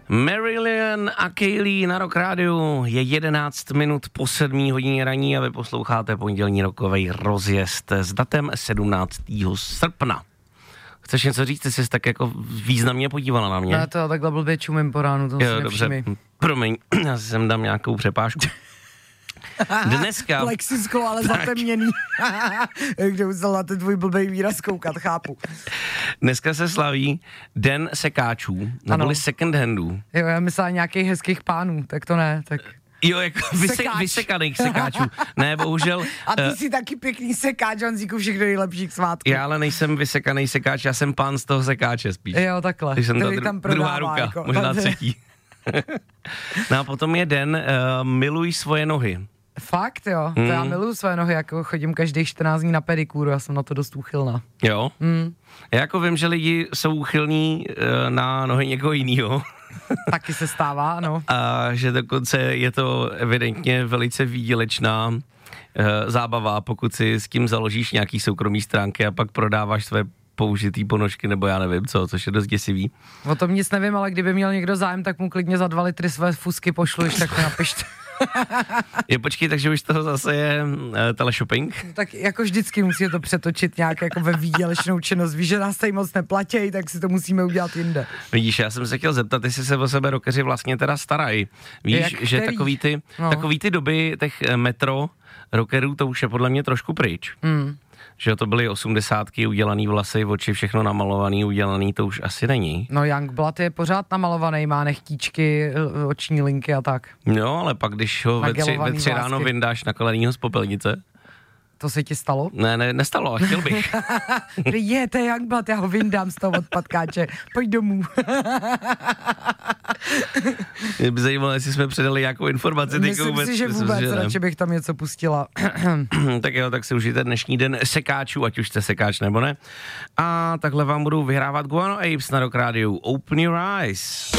Marilyn a Kaylee na Rock Radio. Je 11 minut po 7 hodině raní a vy posloucháte pondělní rokovej rozjezd s datem 17. srpna. Chceš něco říct? Ty jsi tak jako významně podívala na mě. Já to takhle blbě čumím po ránu, to si nevšimej. Promiň, já si sem dám nějakou přepážku. Dneska... Plexisklo, ale zatemněný. Kde musel na ten tvůj blbej výraz koukat, chápu. Dneska se slaví Den sekáčů, neboli second handů. Jo, já myslela nějakých hezkých pánů, tak to ne, tak... Jo, jako vysekaných sekáčů. Ne, bohužel... A ty jsi taky pěkný sekáč, Honzíku, všechno nejlepších svátků. Já ale nejsem vysekaný sekáč, já jsem pán z toho sekáče spíš. Jo, takhle. Když jsem tam druhá ruka, jako, možná třetí. No a potom je den Miluj svoje nohy. Fakt jo, to já miluju své nohy, jako chodím každých 14 dní na pedikúru, já jsem na to dost úchylná. Jo? Já jako vím, že lidi jsou úchylní na nohy někoho jinýho. Taky se stává, ano. A že dokonce je to evidentně velice výdělečná zábava, pokud si s tím založíš nějaký soukromý stránky a pak prodáváš své použitý ponožky, nebo já nevím co, což je dost děsivý. O tom nic nevím, ale kdyby měl někdo zájem, tak mu klidně za 2 litry své fusky pošlu, tak mi napište. Je, počkej, takže už toho zase je teleshopping? Tak jako vždycky musí to přetočit nějak jako ve výdělečnou činnost. Víš, že nás tady moc neplatí, tak si to musíme udělat jinde. Vidíš, já jsem se chtěl zeptat, jestli se o sebe rockeři vlastně teda starají. Víš, že takový ty doby těch metro rockerů, to už je podle mě trošku pryč. Že to byly 80, udělaný vlasy, oči, všechno namalovaný, udělaný, to už asi není. No Youngblood je pořád namalovaný, má nechtíčky, oční linky a tak. No, ale pak, když ho ve tři ráno vyndáš na kolenýho z popelnice. To se ti stalo? Ne, nestalo, a chtěl bych. To je Youngblood, já ho vyndám z toho odpadkáče, pojď domů. Mě by zajímalo, jestli jsme předali nějakou informaci. Myslím si, že vůbec, radši bych tam něco pustila. Tak jo, tak si užijte dnešní den sekáčů, ať už jste sekáč nebo ne. A takhle vám budou vyhrávat Guano Apes na Rock Radio. Open your eyes.